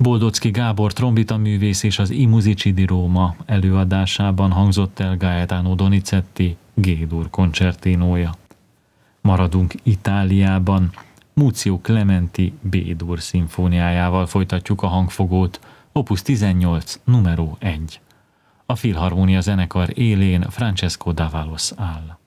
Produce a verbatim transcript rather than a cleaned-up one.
Boldocki Gábor trombitaművész és az I Musici di Roma előadásában hangzott el Gaetano Donizetti G-dur koncertinója. Maradunk Itáliában, Muzio Clementi B-dur szimfóniájával folytatjuk a hangfogót, opus tizennyolc, numero egy. A Filharmonia zenekar élén Francesco D'Avalos áll.